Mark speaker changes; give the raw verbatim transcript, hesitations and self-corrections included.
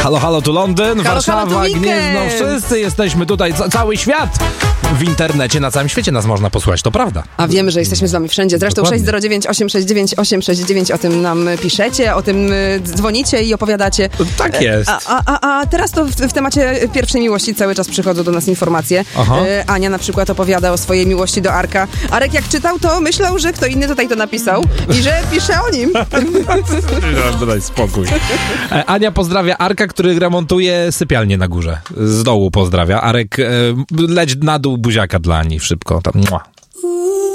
Speaker 1: Halo, halo, tu Londyn,
Speaker 2: halo,
Speaker 1: Warszawa,
Speaker 2: halo, tu
Speaker 1: Gniezno, wszyscy jesteśmy tutaj, ca- cały świat w internecie, na całym świecie nas można posłuchać, to prawda.
Speaker 2: A wiemy, że jesteśmy z wami wszędzie. Zresztą
Speaker 1: Dokładnie.
Speaker 2: sześć zero dziewięć osiem sześć dziewięć osiem sześć dziewięć o tym nam piszecie, o tym y, dzwonicie i opowiadacie.
Speaker 1: Tak jest.
Speaker 2: A, a, a, a teraz to w, w temacie pierwszej miłości cały czas przychodzą do nas informacje.
Speaker 1: Aha.
Speaker 2: Y, Ania na przykład opowiada o swojej miłości do Arka. Arek jak czytał, to myślał, że kto inny tutaj to napisał i że pisze o nim.
Speaker 1: Daj spokój. E, Ania pozdrawia Arka, który remontuje sypialnię na górze. Z dołu pozdrawia. Arek, e, leć na dół, buziaka dla Ani szybko. Tam, mua.